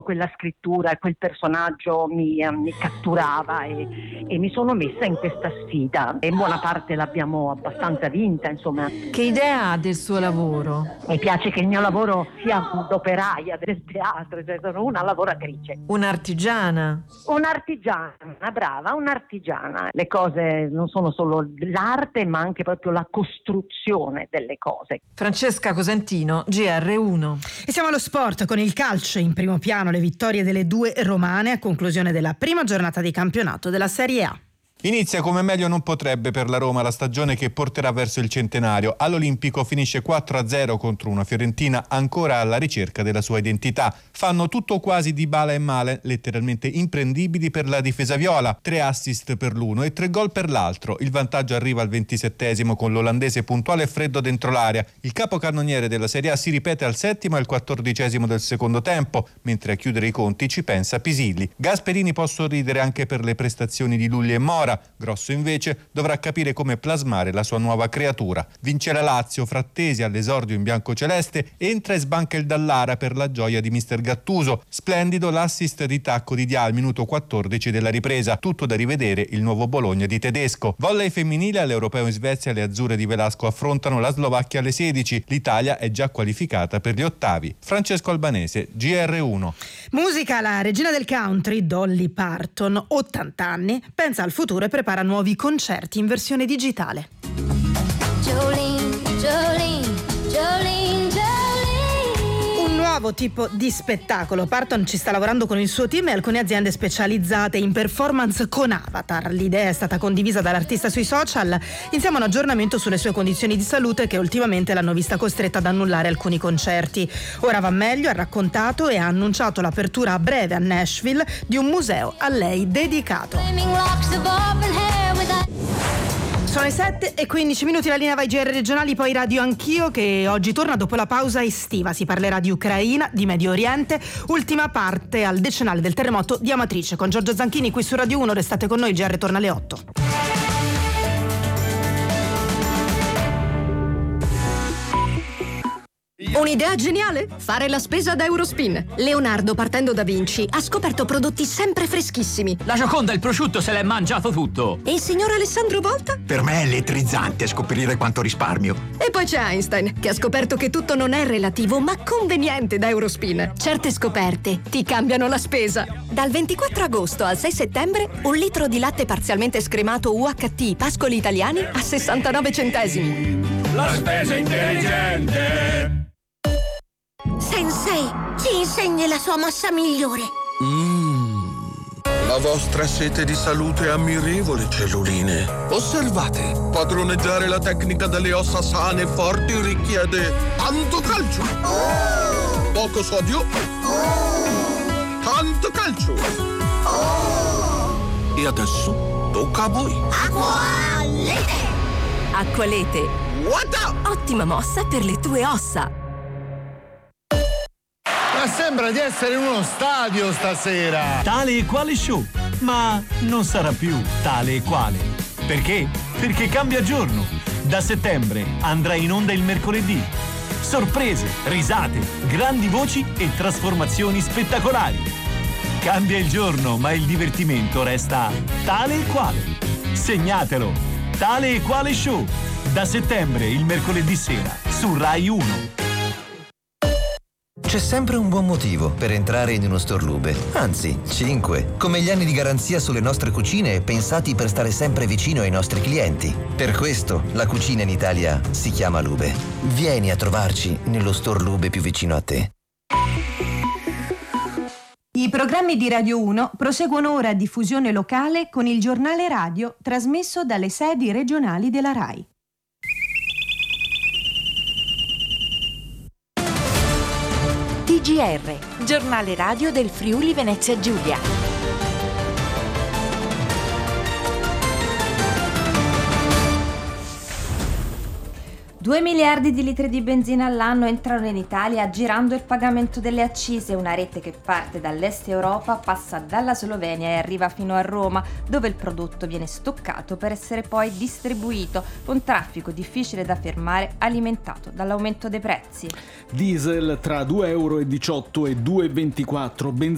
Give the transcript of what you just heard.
quella scrittura e quel personaggio mi catturava e mi sono messa in questa sfida e in buona parte l'abbiamo abbastanza vinta, insomma. Che idea ha del suo lavoro? Mi piace che il mio lavoro sia d'operaia del teatro, cioè sono una lavoratrice. Un'artigiana? Un'artigiana, brava, un'artigiana. Le cose non sono solo l'arte, ma anche proprio la costruzione delle cose. Francesca Cosentino, GR1. E siamo allo sport con il calcio in primo piano, le vittorie delle due romane a conclusione della prima giornata di campionato della Serie A. Inizia come meglio non potrebbe per la Roma la stagione che porterà verso il centenario. All'Olimpico finisce 4-0 contro una Fiorentina ancora alla ricerca della sua identità. Fanno tutto quasi Dybala e Malen, letteralmente imprendibili per la difesa viola. 3 assist per l'uno e 3 gol per l'altro. Il vantaggio arriva al 27esimo con l'olandese puntuale e freddo dentro l'area. Il capocannoniere della Serie A si ripete al 7° e al 14° del secondo tempo, mentre a chiudere i conti ci pensa Pisilli. Gasperini può sorridere anche per le prestazioni di Lulli e Mora. Grosso invece dovrà capire come plasmare la sua nuova creatura. Vince la Lazio, Frattesi all'esordio in biancoceleste, entra e sbanca il Dallara per la gioia di mister Gattuso. Splendido l'assist di tacco di Dia al minuto 14 della ripresa. Tutto da rivedere il nuovo Bologna di Tedesco. Volley femminile all'Europeo in Svezia, le azzurre di Velasco affrontano la Slovacchia alle 16. L'Italia è già qualificata per gli ottavi. Francesco Albanese, GR1. Musica, la regina del country, Dolly Parton, 80 anni, pensa al futuro e prepara nuovi concerti in versione digitale. Jolene, Jolene, Jolene, Jolene. Un nuovo tipo di spettacolo. Parton ci sta lavorando con il suo team e alcune aziende specializzate in performance con avatar. L'idea è stata condivisa dall'artista sui social insieme a un aggiornamento sulle sue condizioni di salute che ultimamente l'hanno vista costretta ad annullare alcuni concerti. Ora va meglio, ha raccontato e ha annunciato l'apertura a breve a Nashville di un museo a lei dedicato. Sono le 7:15, la linea vai GR regionali, poi Radio Anch'io che oggi torna dopo la pausa estiva. Si parlerà di Ucraina, di Medio Oriente, ultima parte al decennale del terremoto di Amatrice. Con Giorgio Zanchini qui su Radio 1, restate con noi, GR torna alle 8. Un'idea geniale? Fare la spesa da Eurospin. Leonardo, partendo da Vinci, ha scoperto prodotti sempre freschissimi. La Gioconda, il prosciutto, se l'è mangiato tutto. E il signor Alessandro Volta? Per me è elettrizzante scoprire quanto risparmio. E poi c'è Einstein, che ha scoperto che tutto non è relativo, ma conveniente da Eurospin. Certe scoperte ti cambiano la spesa. Dal 24 agosto al 6 settembre, 1 litro di latte parzialmente scremato UHT Pascoli Italiani a 69 centesimi. La spesa intelligente! Sensei, ci insegni la sua mossa migliore. La vostra sete di salute è ammirevole, celluline. Osservate, padroneggiare la tecnica delle ossa sane e forti richiede tanto calcio, poco sodio, tanto calcio. E adesso tocca a voi. Acqualete! Acqualete. What? Ottima mossa per le tue ossa. Ma sembra di essere in uno stadio stasera. Tale e quale show, ma non sarà più tale e quale. Perché? Perché cambia giorno. Da settembre andrà in onda il mercoledì. Sorprese, risate, grandi voci e trasformazioni spettacolari. Cambia il giorno, ma il divertimento resta tale e quale. Segnatelo. Tale e quale show. Da settembre, il mercoledì sera, su Rai 1. C'è sempre un buon motivo per entrare in uno store Lube, anzi 5, come gli anni di garanzia sulle nostre cucine pensati per stare sempre vicino ai nostri clienti. Per questo la cucina in Italia si chiama Lube. Vieni a trovarci nello store Lube più vicino a te. I programmi di Radio 1 proseguono ora a diffusione locale con il giornale radio trasmesso dalle sedi regionali della RAI. TGR, giornale radio del Friuli Venezia Giulia. 2 miliardi di litri di benzina all'anno entrano in Italia aggirando il pagamento delle accise, una rete che parte dall'est Europa, passa dalla Slovenia e arriva fino a Roma, dove il prodotto viene stoccato per essere poi distribuito, un traffico difficile da fermare alimentato dall'aumento dei prezzi. Diesel tra 2,18 euro e 2,24 €, benzina